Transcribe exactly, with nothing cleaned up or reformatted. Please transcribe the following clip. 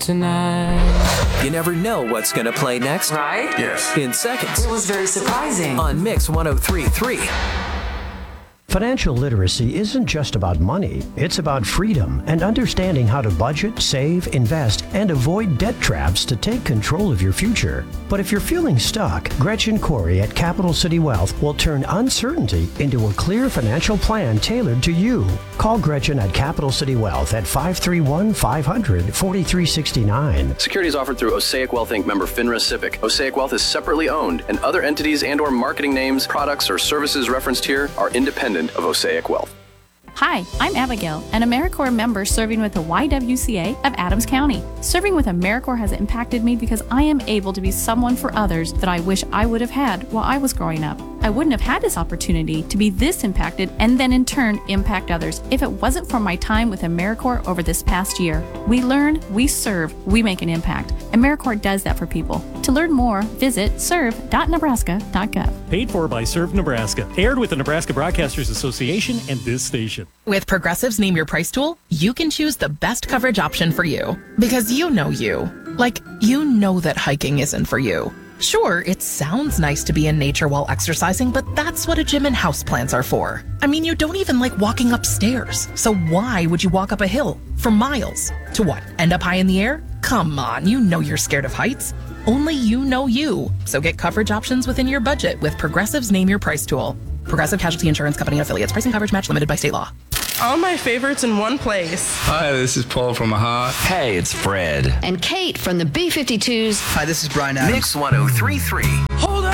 tonight. You never know what's going to play next. Right? Yes. In seconds. It was very surprising. On Mix one oh three point three. Financial literacy isn't just about money. It's about freedom and understanding how to budget, save, invest, and avoid debt traps to take control of your future. But if you're feeling stuck, Gretchen Corey at Capital City Wealth will turn uncertainty into a clear financial plan tailored to you. Call Gretchen at Capital City Wealth at five three one, five hundred, forty-three sixty-nine. Securities offered through Osaic Wealth Incorporated member FINRA SIPC. Osaic Wealth is separately owned, and other entities and or marketing names, products, or services referenced here are independent of Osaic Wealth. Hi, I'm Abigail, an AmeriCorps member serving with the Y W C A of Adams County. Serving with AmeriCorps has impacted me because I am able to be someone for others that I wish I would have had while I was growing up. I wouldn't have had this opportunity to be this impacted and then in turn impact others if it wasn't for my time with AmeriCorps over this past year. We learn, we serve, we make an impact. AmeriCorps does that for people. To learn more, visit serve dot nebraska dot gov. Paid for by Serve Nebraska. Aired with the Nebraska Broadcasters Association and this station. With Progressive's Name Your Price tool, you can choose the best coverage option for you. Because you know you. Like, you know that hiking isn't for you. Sure, it sounds nice to be in nature while exercising, but that's what a gym and houseplants are for. I mean, you don't even like walking upstairs. So why would you walk up a hill for miles? To what, end up high in the air? Come on, you know you're scared of heights. Only you know you. So get coverage options within your budget with Progressive's Name Your Price tool. Progressive Casualty Insurance Company and Affiliates. Pricing coverage match limited by state law. All my favorites in one place. Hi, this is Paul from Aha. Hey, it's Fred. And Kate from the B fifty-twos. Hi, this is Brian Adams. Mix one oh three point three. Hold